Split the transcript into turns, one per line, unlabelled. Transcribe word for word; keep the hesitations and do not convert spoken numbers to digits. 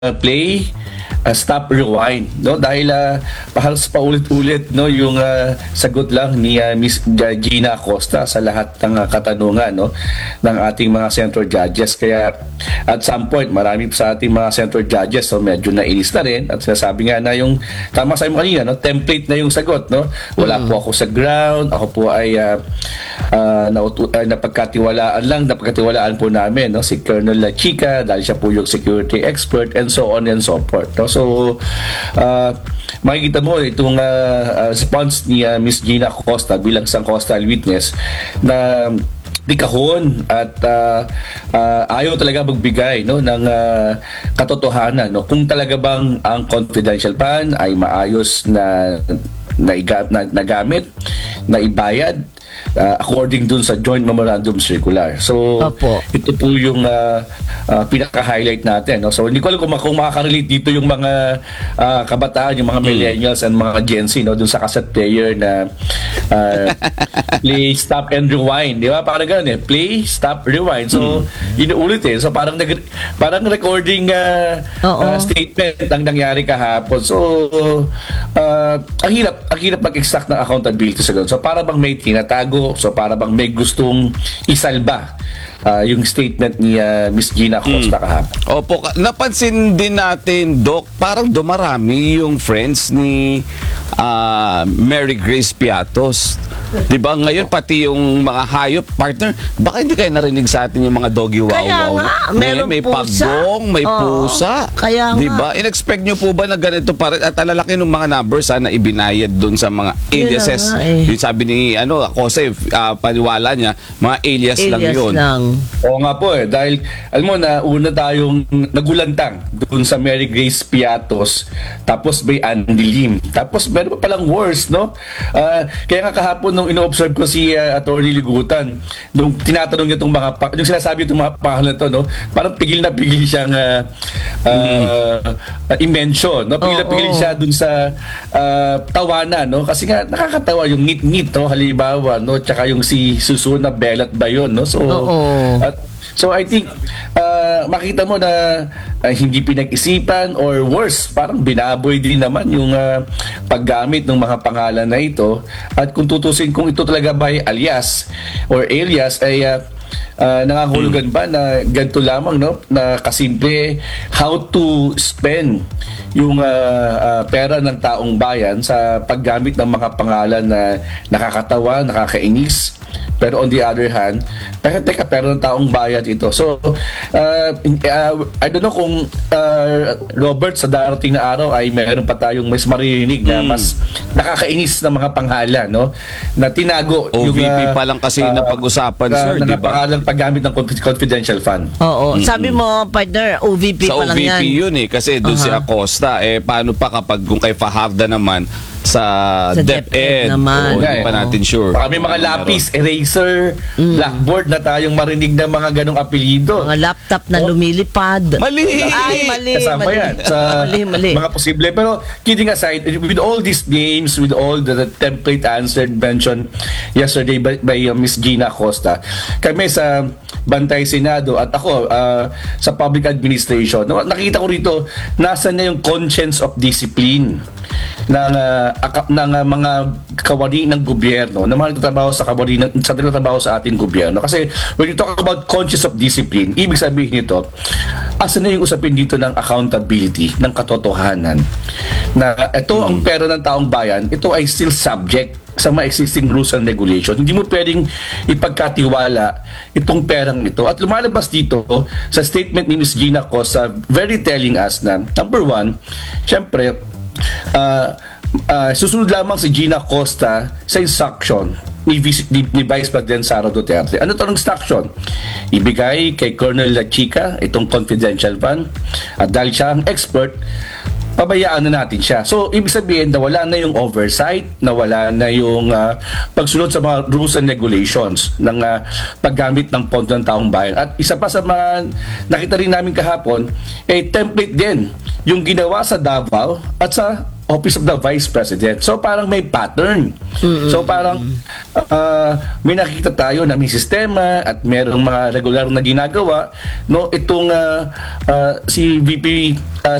play, uh, stop, rewind, no? Dahil uh, halos paulit-ulit, no, yung uh, sagot lang ni uh, Miss Gina Acosta sa lahat ng uh, katanungan, no, ng ating mga center judges. Kaya at some point, marami sa ating mga center judges, so medyo nainis na rin at sinasabi nga na yung tama sa mo kanina, no, template na yung sagot, no? Wala mm-hmm. po ako sa ground, ako po ay uh, uh, nautu- uh, napagkatiwalaan lang, napagkatiwalaan po namin, no, si Colonel Chica dahil siya po yung security expert and so on and so forth, no? So uh, makikita mo itong uh, uh, response ni uh, Miss Gina Acosta bilang isang coastal witness na di kahon at uh, uh, ayaw talaga magbigay, no, ng uh, katotohanan, no, kung talaga bang ang confidential fund ay maayos na na, na nagamit, na ibayad uh, according dun sa Joint Memorandum Circular. So
Opo.
ito po yung uh, uh, pinaka-highlight natin, no? So hindi ko alam kung, kung makaka-relate dito yung mga uh, kabataan, yung mga millennials and mga Gen Z, no, dun sa cassette player na uh, play, stop and rewind, di ba? Parang ganun eh, play, stop, rewind. So inuulit eh. So parang nag- parang recording uh, uh, statement ang nangyari kahapon. So uh, ang hirap ang hirap mag-extract ng accountability sa ganun. So para bang may tinatago, so para bang may gustong isalba uh, yung statement ni uh, Miss Gina Acosta mm. kahapon.
Opo, napansin din natin, Doc, parang dumarami yung friends ni uh, Mary Grace Piatos. Diba ngayon pati yung mga hayop partner, baka hindi kayo narinig sa atin yung mga doggy wow wow.
Kaya nga,
may, may
pusa.
pagong, may
Oo,
pusa.
Kaya
diba? In-expect nyo po ba na ganito pa rin? At alalaki ng mga numbers sana ibinayad dun sa mga aliases.
Eh.
Yung sabi ni ano, Jose, uh, paniwala niya, mga alias,
alias
lang yun.
Lang.
Oo nga po eh, dahil alam mo na una tayong nagulantang doon sa Mary Grace Piatos, tapos may Andy Lim, tapos meron pa palang worse, no? Uh, kaya nga kahapon nung ino-observe ko si uh, Attorney Ligutan, nung tinatanong niya itong mga, yung sinasabi itong mga pangalan to, no? Parang pigil na pigil siyang uh, uh, mm. uh, i-mention, no? Pigil na pigil oh, oh. siya dun sa uh, tawanan, no? Kasi nga nakakatawa yung ngit-ngit, no? Halimbawa, no? Tsaka yung si Susuna Belat ba yun, no? So,
oh, oh.
at so I think uh, makita mo na uh, hindi pinag-isipan or worse, parang binaboy din naman yung uh, paggamit ng mga pangalan na ito. At kung tutusin kung ito talaga ba ay alias or alias ay uh, uh, nangangahulugan ba na ganito lamang, no, na kasimple how to spend yung uh, uh, pera ng taong bayan sa paggamit ng mga pangalan na nakakatawa, nakakainis. Pero on the other hand, teka, teka, pero ng taong bayan ito. So, uh, uh, I don't know kung uh, Robert, sa darating na araw ay meron pa tayong mas maririnig na mas nakakainis na mga pangalan, no? Na tinago.
O V P
yung, uh,
pa lang kasi
uh,
na pag-usapan,
uh,
sir,
na
di ba?
pangalan paggamit ng confidential fund.
Oo. Mm-hmm. Sabi mo, partner, O V P
sa
pa lang yan.
Sa O V P yun eh, kasi doon uh-huh. si Acosta, eh, paano pa kapag kung kay Fajarda naman, sa,
sa
DepEd
naman.
o hindi pa natin sure.
Baka may mga lapis, eraser, mm. blackboard na tayong marinig ng mga ganong apelido.
Mga laptop na oh. lumilipad.
Mali!
Ay, mali.
Kasama
mali.
yan sa
mali, mali.
mga posible. Pero kidding aside, with all these names, with all the, the template answered mentioned yesterday by, by uh, Miss Gina Acosta, kami sa Bantay Senado at ako uh, sa public administration, no, nakita ko rito, nasa na yung conscience of discipline ng uh, ng uh, mga kawani ng gobyerno na mga nagtatrabaho sa kawani ng, sa nagtatrabaho sa ating gobyerno. Kasi when you talk about conscience of discipline, ibig sabihin nito, asan na yung usapin dito ng accountability, ng katotohanan, na ito ang pera ng taong bayan, ito ay still subject sa mga existing rules and regulations. Hindi mo pwedeng ipagkatiwala itong perang ito. At lumalabas dito sa statement ni Miz Gina Acosta, very telling us na, number one, syempre, uh, uh, susunod lamang si Gina Acosta sa instruction ni, Vice, ni, ni Vice President Sara Duterte. Ano ito ang instruction? Ibigay kay Colonel Chica itong confidential fund at dahil siya ang expert, pabayaan na natin siya. So, ibig sabihin na wala na yung oversight, na wala na yung uh, pagsunod sa mga rules and regulations ng uh, paggamit ng pondo ng taong bayan. At isa pa sa mga nakita rin namin kahapon, eh, template din yung ginawa sa Davao at sa Office of the Vice President. So parang may pattern. Mm-hmm. So parang ah, may nakikita tayo na may sistema at merong mga regular na ginagawa, no, itong ah, ah, si V P ah,